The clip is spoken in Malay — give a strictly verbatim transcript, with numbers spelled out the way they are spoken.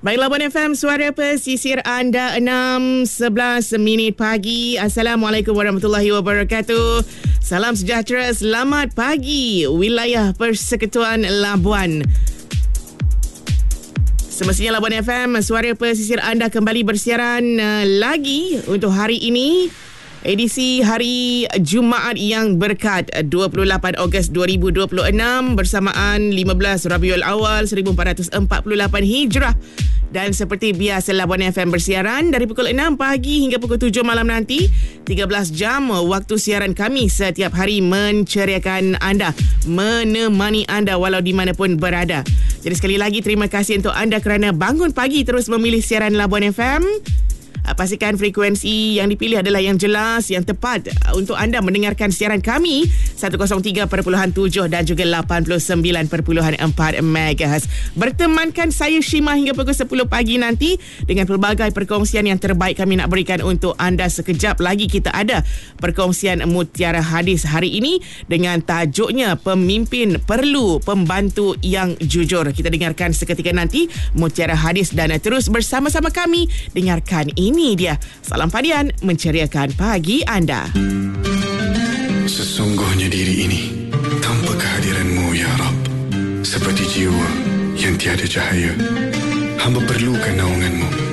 Baik, Labuan F M, suara pesisir anda, enam sebelas minit pagi. Assalamualaikum warahmatullahi wabarakatuh. Salam sejahtera, selamat pagi wilayah Persekutuan Labuan. Semestinya Labuan F M, suara pesisir anda kembali bersiaran uh, lagi untuk hari ini. Edisi hari Jumaat yang berkat, dua puluh lapan Ogos dua ribu dua puluh enam bersamaan lima belas Rabiul Awal seribu empat ratus empat puluh lapan Hijrah. Dan seperti biasa, Labuan F M bersiaran dari pukul enam pagi hingga pukul tujuh malam nanti. tiga belas jam waktu siaran kami setiap hari menceriakan anda, menemani anda walau di mana pun berada. Jadi sekali lagi terima kasih untuk anda kerana bangun pagi terus memilih siaran Labuan F M. Pastikan frekuensi yang dipilih adalah yang jelas, yang tepat untuk anda mendengarkan siaran kami seratus tiga perpuluhan tujuh dan juga lapan puluh sembilan perpuluhan empat megahertz. Bertemankan saya Shima hingga pukul sepuluh pagi nanti dengan pelbagai perkongsian yang terbaik kami nak berikan untuk anda. Sekejap lagi kita ada perkongsian Mutiara Hadis hari ini dengan tajuknya Pemimpin Perlu Pembantu yang Jujur. Kita dengarkan seketika nanti Mutiara Hadis dan terus bersama-sama kami dengarkan ini. Ini dia Salam Padian menceriakan pagi anda. Sesungguhnya diri ini tanpa kehadiran-Mu ya Rabb, seperti jiwa yang tiada cahaya. Hamba perlukan naungan-Mu.